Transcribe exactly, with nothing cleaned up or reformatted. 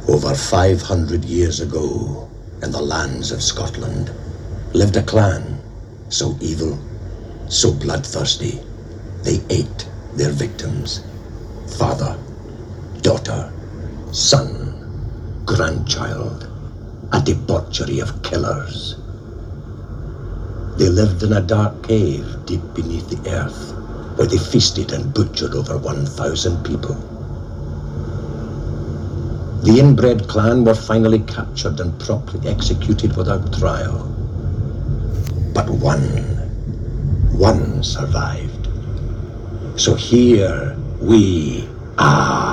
Over five hundred years ago, in the lands of Scotland, lived a clan so evil, so bloodthirsty, they ate their victims. Father, daughter, son, grandchild, a debauchery of killers. They lived in a dark cave deep beneath the earth, where they feasted and butchered over one thousand people. The inbred clan were finally captured and promptly executed without trial. But one, one survived. So here we are.